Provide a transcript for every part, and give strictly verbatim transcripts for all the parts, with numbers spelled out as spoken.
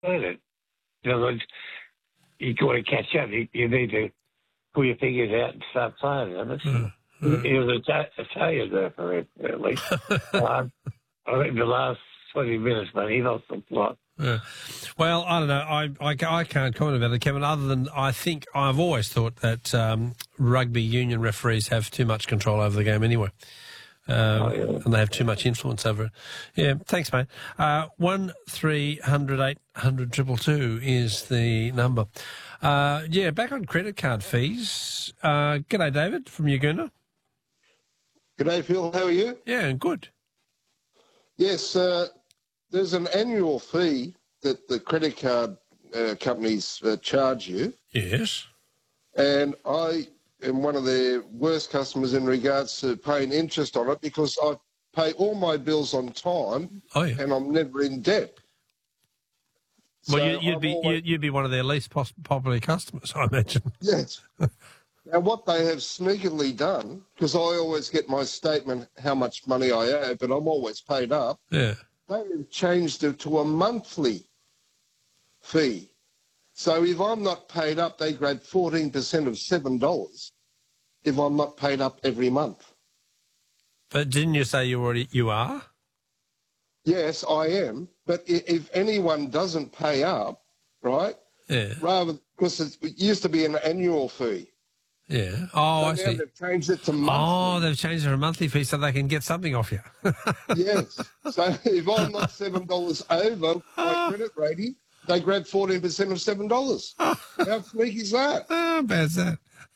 learn it. In other words, you got to catch up. You, you need to pull your fingers out and start playing. And it's, mm, mm. He was a Italian referee, at least. um, I think the last twenty minutes, but he lost the plot. Yeah. Well, I don't know. I, I, I can't comment about it, Kevin, other than I think I've always thought that um, rugby union referees have too much control over the game anyway. Um, oh, yeah. And they have too much influence over it. Yeah, thanks, mate. Uh, one three hundred eight hundred triple two is the number. Uh, yeah, back on credit card fees. Uh, g'day, David from Uganda. G'day, Phil. How are you? Yeah, good. Yes, uh, there's an annual fee that the credit card uh, companies uh, charge you. Yes. And I am one of their worst customers in regards to paying interest on it because I pay all my bills on time oh, yeah. and I'm never in debt. Well, so you, you'd be always... you'd be one of their least popular customers, I imagine. Yes. Now, what they have sneakily done, because I always get my statement how much money I owe, but I'm always paid up. Yeah. They have changed it to a monthly fee. So if I'm not paid up, they grab fourteen percent of seven dollars if I'm not paid up every month. But didn't you say you already you are? Yes, I am. But if anyone doesn't pay up, right, yeah. rather, because it used to be an annual fee. Yeah. Oh, so I now see. They've changed it to monthly. Oh, they've changed it to a monthly fee so they can get something off you. Yes. So if I'm not seven dollars over my credit rating, they grab fourteen percent of seven dollars. How sneaky is that? How bad's that?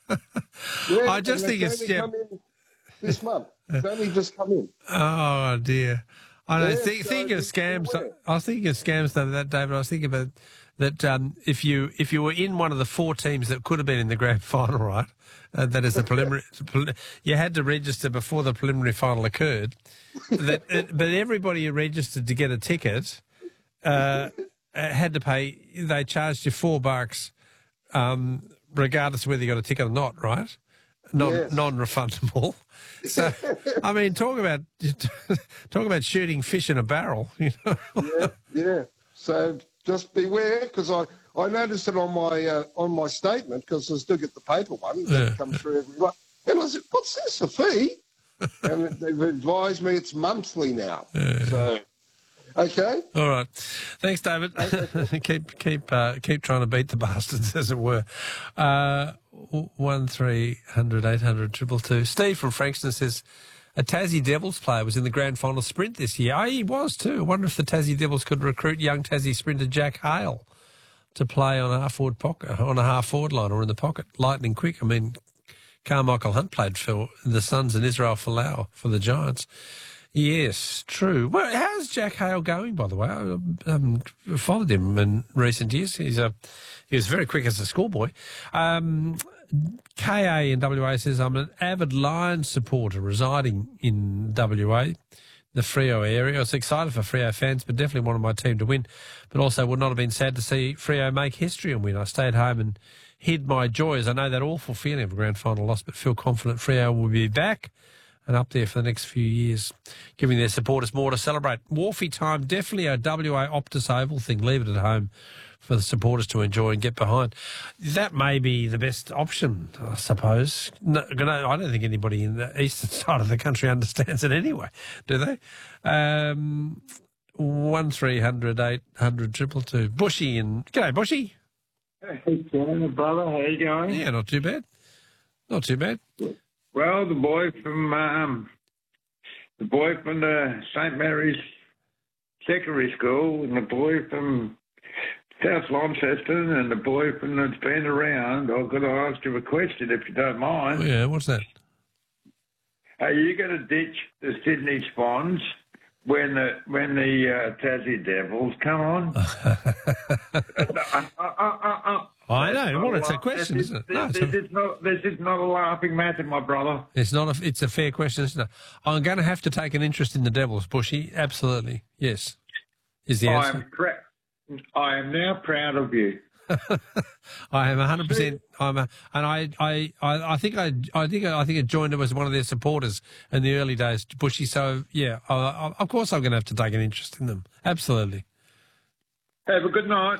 Yeah, I just think it's yeah. Come in this month. It's only just come in. Oh dear. I don't yeah, think so think of scams. I was thinking of scams though that David. I was thinking about that um, if you if you were in one of the four teams that could have been in the grand final, right? Uh, that is the preliminary. You had to register before the preliminary final occurred. That, it, but everybody who registered to get a ticket uh, had to pay. They charged you four bucks, um, regardless of whether you got a ticket or not, right? Non yes. non-refundable. So, I mean, talk about talk about shooting fish in a barrel. You know. Yeah, yeah. So just beware, because I, I noticed it on my uh, on my statement, because I still get the paper one that yeah. comes through every month. And I said, "What's this? A fee?" And they've advised me it's monthly now. Yeah. So, okay. All right. Thanks, David. Okay. keep keep uh, keep trying to beat the bastards, as it were. Uh, one three hundred eight hundred triple two. Steve from Frankston says a Tassie Devils player was in the grand final sprint this year. Oh, he was too. I wonder if the Tassie Devils could recruit young Tassie sprinter Jack Hale to play on a half forward pocket, on a half forward line or in the pocket, lightning quick. I mean, Carmichael Hunt played for the Suns and Israel Folau for the Giants. Yes, true. Well, how's Jack Hale going, by the way? I haven't followed him in recent years. He's a he was very quick as a schoolboy. Um, K A in W A says, I'm an avid Lions supporter residing in W A, the Freo area. I was excited for Freo fans, but definitely wanted my team to win, but also would not have been sad to see Freo make history and win. I stayed home and hid my joys. I know that awful feeling of a grand final loss, but feel confident Freo will be back and up there for the next few years, giving their supporters more to celebrate. Wharfie time, definitely a W A Optus Oval thing. Leave it at home for the supporters to enjoy and get behind. That may be the best option, I suppose. No, I don't think anybody in the eastern side of the country understands it anyway, do they? Um, one three hundred eight hundred triple two. Bushy and g'day, Bushy. Hey, Ken, brother, how you going? Yeah, not too bad. Not too bad. Well, the boy from um, the boy from the Saint Mary's Secondary School, and the boy from South Launceston, and the boy from that's been around. I've got to ask you a question, if you don't mind. Oh, yeah, what's that? Are you going to ditch the Sydney Swans when the when the uh, Tassie Devils come on? uh, uh, uh, uh, uh, I know. Well, it's a question, this isn't it? This, No, this, a, is not, this is not a laughing matter, my brother. It's not. A, it's a fair question, isn't it? I'm going to have to take an interest in the Devils, Bushy. Absolutely, yes. Is the answer? I am pr- I am now proud of you. I am one hundred percent. I'm a, and I, I, I, I think I, I think I think I joined them as one of their supporters in the early days, Bushy. So yeah, I, I, of course I'm going to have to take an interest in them. Absolutely. Have a good night.